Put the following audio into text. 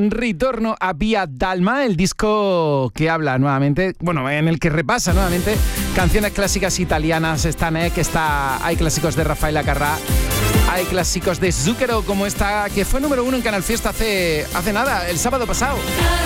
Ritorno a Via Dalma, el disco que habla nuevamente, bueno, en el que repasa nuevamente canciones clásicas italianas. Está Neck, hay clásicos de Rafaela Carrà, hay clásicos de Zucchero, como esta que fue número 1 en Canal Fiesta hace nada, el sábado pasado.